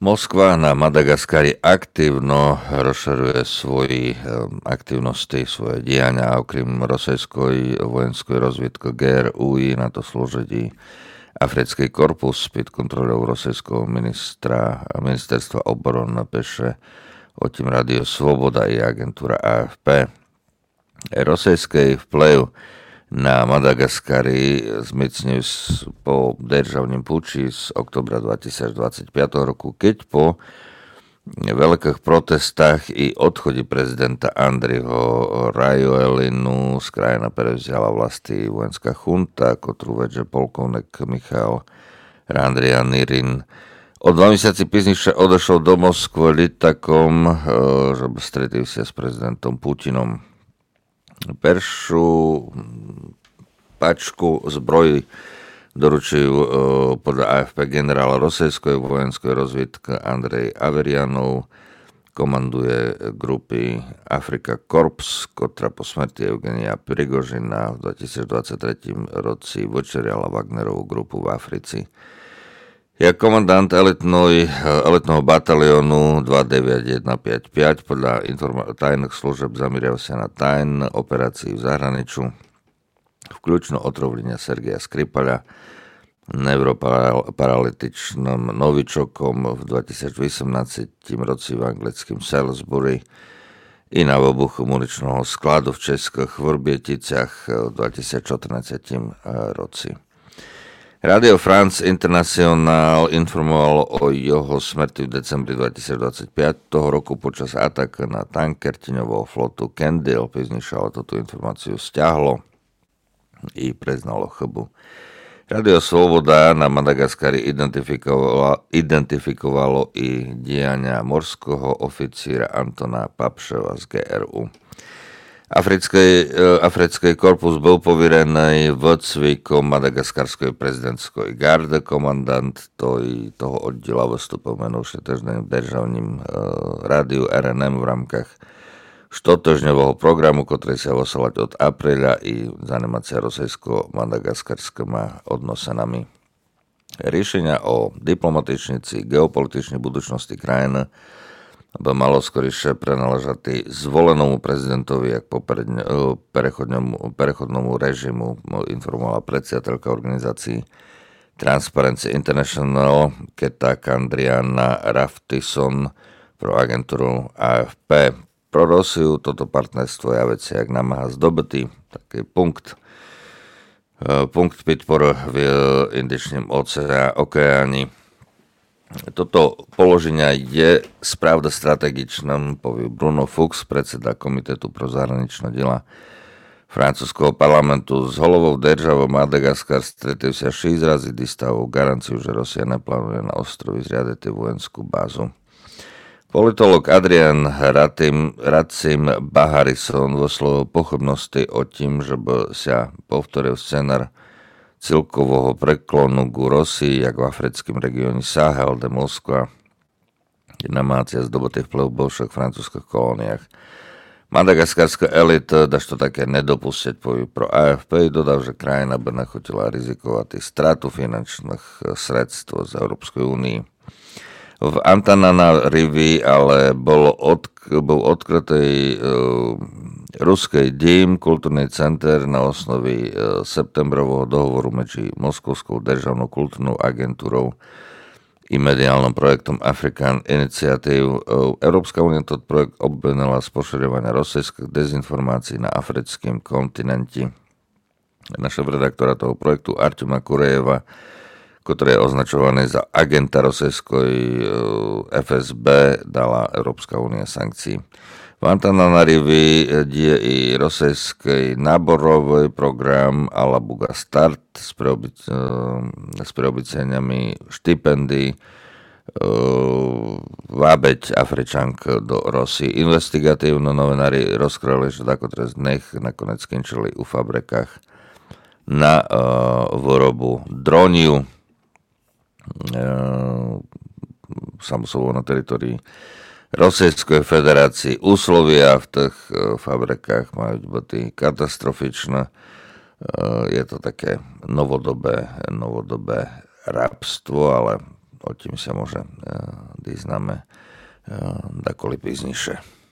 Moskva na Madagaskari aktívno rozširuje svoje diania, okrem rosejskoj vojenskoj rozviedky GRUI, na to slúži Africký korpus pod kontrolou rosejského ministerstva obrany píše o tým Radio Svoboda i agentúra AFP. Rosejský vplyv na Madagaskari zmocnil po državním puči z oktobra 2025 roku, keď po veľkých protestách i odchode prezidenta Andriho Rajoelinu z krajina prevzala vlasti vojenská chunta, ktorú vedže polkovník Michal Randrianirin. O 2 mesiaci písnejšie odošol do Moskvy litakom, že by stretil sa s prezidentom Putinom. Peršiu pačku zbroji doručujú podľa AFP generál rosejskej vojenskej rozviedky Andrej Averianov, komanduje grupy Afrika Korps, ktorá po smrti Eugenia Prigožina v 2023 roci vočeriala Wagnerovú grupu v Africi. Je komandant elitného batalionu 29155, podľa tajných služeb zameriava sa na tajné operácie v zahraničiu, vključno otrovlenia Sergeja Skripala, neuroparalytičným novičokom v 2018 roci v anglickém Salisbury i na výbuchu muničného skladu v Českých Vrběticách v 2014 roci. Radio France International informovalo o jeho smrti v decembri 2025 toho roku počas ataku na tanker tieňového flotu Kendall. Písnejšie ale túto informáciu stiahlo i priznalo chybu. Radio Svoboda na Madagaskari identifikovalo i diania morského oficíra Antona Papševa z GRU. Africký korpus byl pověrený výcvikom Madagaskarskej prezidentskej gardy. Komandant toho oddiela vystupil menovšie týždňovým državním rádiu RNM v rámkach štotožňového programu, ktorý sa vysielať od apríla i zanimácia rosejsko-madagaskarskými odnosenami. Riešenia o diplomatičnici geopolitičnej budúcnosti krajiny by malo skorišie prenáležať zvolenému prezidentovi, jak po prechodnému režimu informovala predsiateľka organizácií Transparency International Keta Kandriana Raftison pro agentúru AFP. Pro Rosiu toto partnerstvo je veci, jak namáha zdobitý taký punkt podporu v Indičnom oceáni. Toto položenie je spravda strategičným, povie Bruno Fuchs, predseda Komitetu pro zahraničné diela francúzského parlamentu. S hlavou državou Madagaskar stretil sa 6 razy distavou garanciu, že Rusia neplánuje na ostrovi zriadiť vojenskú bázu. Politolog Adrian Racim Baharison vyslovil pochybnosti o tým, že by sa povtoril scenár celkového preklonu k Rusii, jak v africkém regióne Sahel, de Moskva je namácia zdobitý vplyv v bivších francúzských kolóniách. Madagaskarská elita daž to také nedopustiť pro AFP, dodal, že krajina by nechutila rizikovať stratu finančných sredstv z Európskej únie. V Antananarivi ale bol odkrytý ruský dím, kultúrny center na osnovi septembrového dohovoru medzi Moskovskou državnou kultúrnou agentúrou i mediálnym projektom African Initiative. Európska únia toto projekt obvinila z pošerovania rosijských dezinformácií na africkém kontinente. Naša redaktora toho projektu Artema Kurejeva, ktorý je označovaný za agenta rosijskoj FSB, dala Európska únia sankcií. V Antananarivi je i rosijský náborový program Alabuga Start s preobyceniami štipendií vábeť Afričank do Rosy. Investigatívno novinári rozkryli, že takové z nich nakoniec skončili u fabrikách na výrobu droniu. Samozrejme na teritorii Rosijskej federácii. Úslovia v tých fabrikách majú byť katastrofičné. Je to také novodobé rabstvo, ale o tým sa môže kdy známe dakoli pizniše.